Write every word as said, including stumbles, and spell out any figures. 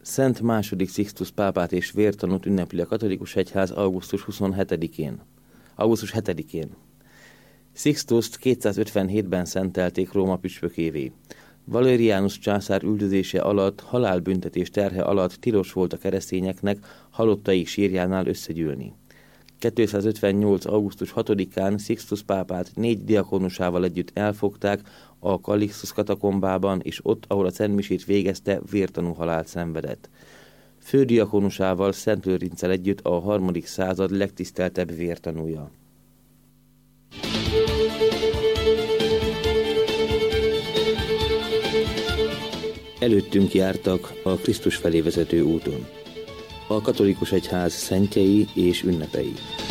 Szent második Sixtus pápát és vértanút ünnepli a katolikus egyház augusztus huszonhetedikén. augusztus hetedikén. Sixtust kétszázötvenhétben szentelték Róma püspökévé. Valerianus császár üldözése alatt, halálbüntetés terhe alatt tilos volt a keresztényeknek halottaik sírjánál összegyűlni. kétszázötvennyolc. augusztus hatodikán Sixtus pápát négy diakonusával együtt elfogták a Calixtus katakombában, és ott, ahol a szentmisét végezte, vértanú halált szenvedett. Fődiakonusával, Szent Lőrinccel együtt a harmadik század legtiszteltebb vértanúja. Előttünk jártak a Krisztus felé vezető úton. A katolikus egyház szentjei és ünnepei.